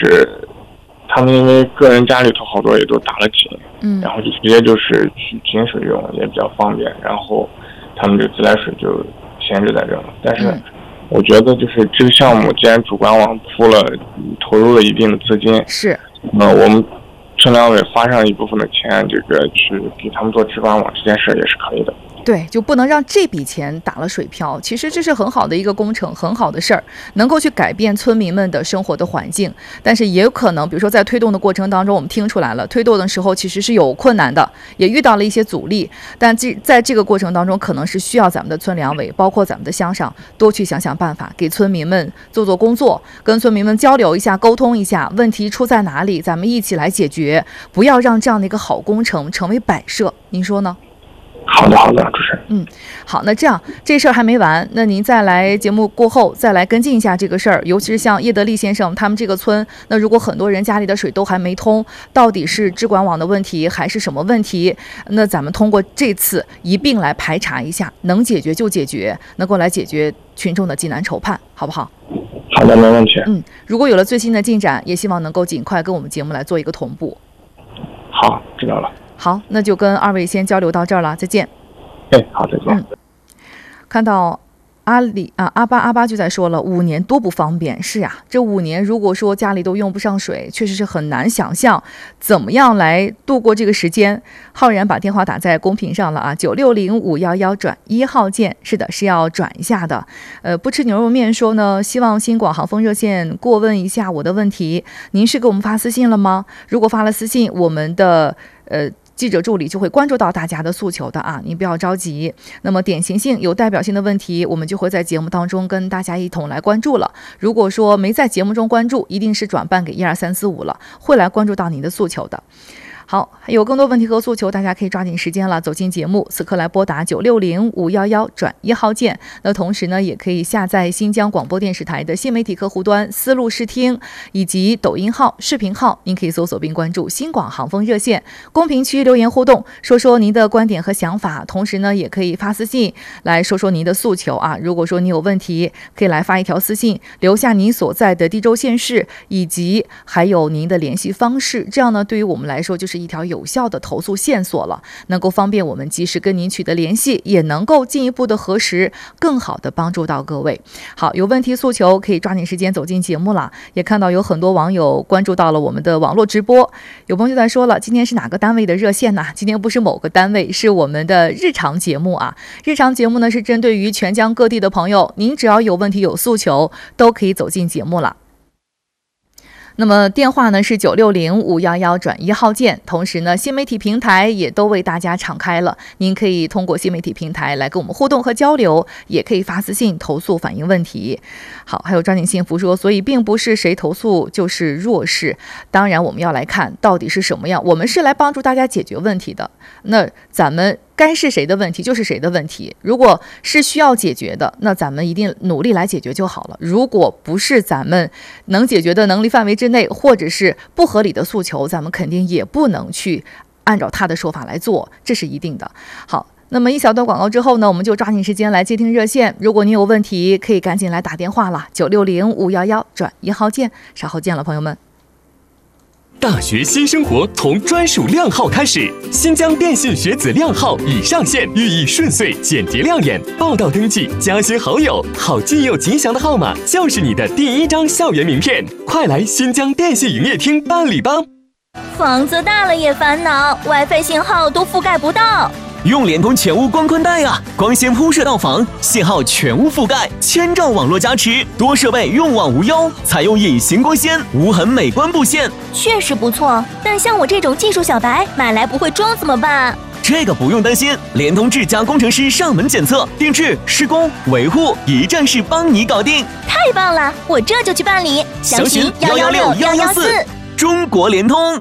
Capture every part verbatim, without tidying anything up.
就是他们因为个人家里头好多也都打了井， 嗯， 然后就直接就是去井水用也比较方便，然后他们这个自来水就闲置在这了。但是我觉得就是这个项目既然主管网铺了投入了一定的资金， 是， 那我们村两委花上一部分的钱，这个去给他们做直管网这件事也是可以的。 对，就不能让这笔钱打了水漂。其实这是很好的一个工程，很好的事儿，能够去改变村民们的生活的环境。但是也有可能，比如说在推动的过程当中，我们听出来了，推动的时候其实是有困难的，也遇到了一些阻力。但这在这个过程当中，可能是需要咱们的村两委，包括咱们的乡上，多去想想办法，给村民们做做工作，跟村民们交流一下，沟通一下，问题出在哪里，咱们一起来解决，不要让这样的一个好工程成为摆设。您说呢？ 好的，好的，主持人。 嗯，好，那这样这事儿还没完，那您再来节目过后再来跟进一下这个事儿，尤其是像叶德利先生他们这个村，那如果很多人家里的水都还没通，到底是支管网的问题还是什么问题？那咱们通过这次一并来排查一下，能解决就解决，能够来解决群众的济难愁盼，好不好？ 好的，没问题。 嗯，如果有了最新的进展，也希望能够尽快跟我们节目来做一个同步。 好，知道了。 好，那就跟二位先交流到这儿了，再见。 哎，好，再见。 嗯，看到阿里啊，阿巴阿巴就在说了，五年多不方便。是呀，这五年如果说家里都用不上水，确实是很难想象怎么样来度过这个时间。浩然把电话打在公屏上了啊，九六零五幺幺转一号键，是的，是要转一下的。呃，不吃牛肉面说呢，希望新广航风热线过问一下我的问题。您是给我们发私信了吗？如果发了私信，我们的呃。记者助理就会关注到大家的诉求的啊，您不要着急。那么典型性有代表性的问题，我们就会在节目当中跟大家一同来关注了。如果说没在节目中关注，一定是转办给一二三四五了，会来关注到您的诉求的。好，还有更多问题和诉求，大家可以抓紧时间了，走进节目，此刻来拨打九六零五幺幺转一号键。那同时呢，也可以下载新疆广播电视台的新媒体客户端思路视听，以及抖音号、视频号，您可以搜索并关注新广航风热线。公屏区留言互动，说说您的观点和想法，同时呢，也可以发私信来说说您的诉求啊。如果说你有问题，可以来发一条私信，留下您所在的地州县市，以及还有您的联系方式，这样呢，对于我们来说就是一条有效的投诉线索了，能够方便我们及时跟您取得联系，也能够进一步的核实，更好的帮助到各位。好，有问题诉求可以抓紧时间走进节目了。也看到有很多网友关注到了我们的网络直播，有朋友就在说了，今天是哪个单位的热线呢？今天不是某个单位，是我们的日常节目啊。日常节目呢是针对于全疆各地的朋友，您只要有问题有诉求，都可以走进节目了。那么电话呢是九六零五幺幺转一号键，同时呢新媒体平台也都为大家敞开了，您可以通过新媒体平台来跟我们互动和交流，也可以发私信投诉反映问题。好，还有张景幸福说，所以并不是谁投诉就是弱势，当然我们要来看到底是什么样，我们是来帮助大家解决问题的，那咱们该是谁的问题就是谁的问题，如果是需要解决的，那咱们一定努力来解决就好了。如果不是咱们能解决的能力范围之内，或者是不合理的诉求，咱们肯定也不能去按照他的说法来做，这是一定的。好，那么一小段广告之后呢，我们就抓紧时间来接听热线。如果你有问题，可以赶紧来打电话了，九六零五幺幺转一号键。稍后见了，朋友们。 大学新生活从专属靓号开始，新疆电信学子靓号已上线，寓意顺遂、简洁、亮眼。报到登记，加些好友，好记又吉祥的号码就是你的第一张校园名片。快来新疆电信营业厅办理吧！ 房子大了也烦恼 ，WiFi 信号都覆盖不到。 用联通全屋光宽带啊，光纤铺设到房，信号全屋覆盖，千兆网络加持，多设备用网无忧，采用隐形光纤，无痕美观布线， 确实不错。但像我这种技术小白，买来不会装怎么办？ 这个不用担心，联通智家工程师上门检测、定制、施工、维护，一站式帮你搞定。 太棒了，我这就去办理。 详询幺幺六幺幺四，中国联通。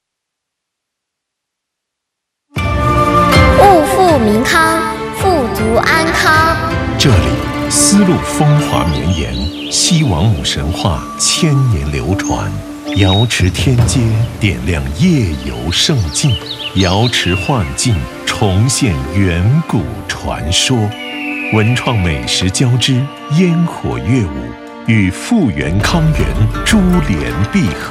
物富民康，富足安康。 这里丝路风华绵延，西王母神话千年流传。瑶池天街点亮夜游胜境，瑶池幻境重现远古传说。文创美食交织，烟火乐舞与富源康源珠联璧合。